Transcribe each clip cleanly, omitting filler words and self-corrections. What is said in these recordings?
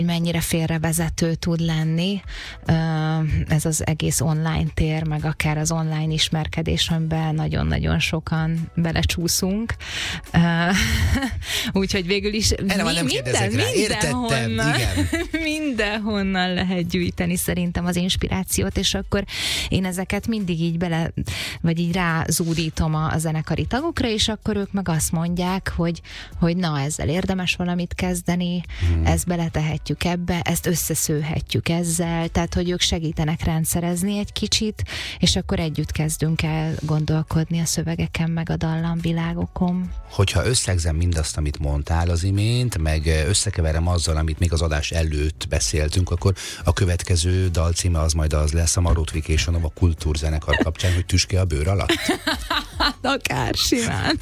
mennyire félrevezető tud lenni ez az egész online tér, meg akár az online ismerkedés, amiben nagyon-nagyon sokan belecsúszunk. Úgyhogy végül is mindenhonnan lehet gyűjteni szerintem az inspirációt, és akkor én ezeket mindig így vagy így rázúdítom a zenekari tagokra, és akkor ők meg azt mondják, hogy na, ezzel érdemes valamit kezdeni, ezt beletehetjük ebbe, ezt összeszőhetjük ezzel, tehát hogy ők segítenek rendszerezni egy kicsit, és akkor együtt kezdünk el gondolkodni a szövegeken, meg a dallamvilágokon. Hogyha összegzem mindazt, amit mondtál az imént, meg összekeverem azzal, amit még az adás előtt beszéltünk, akkor a következő dal címe az majd az lesz a Marót Viki és a Nova kultúrzenekar kapcsán, hogy Tüske a bőr alatt? Akár simán.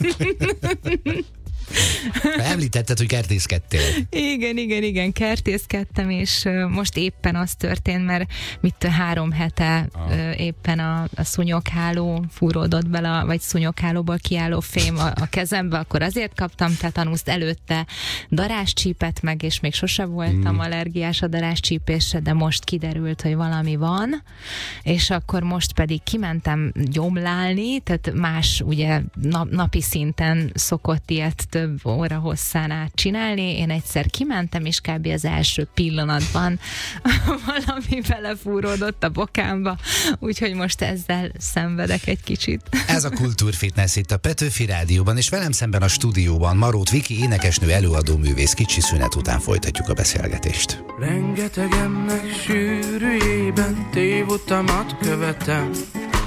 Említetted, hogy kertészkedtél. Igen, kertészkedtem, és most éppen az történt, mert 3 hete éppen a szúnyogháló fúródott bele, vagy szúnyoghálóból kiálló fém a kezembe, akkor azért kaptam tetanuszt, előtte darázscsípet meg, és még sose voltam allergiás a darázscsípésre, de most kiderült, hogy valami van, és akkor most pedig kimentem gyomlálni, tehát más ugye napi szinten szokott ilyet több óra hosszán át csinálni. Én egyszer kimentem, és kb. Az első pillanatban valami belefúródott a bokámba, úgyhogy most ezzel szenvedek egy kicsit. Ez a Kultúrfitness itt a Petőfi Rádióban, és velem szemben a stúdióban Marót Viki, énekesnő, előadó művész. Kicsi szünet után folytatjuk a beszélgetést. Rengetegemnek sűrűjében tévutamat követem,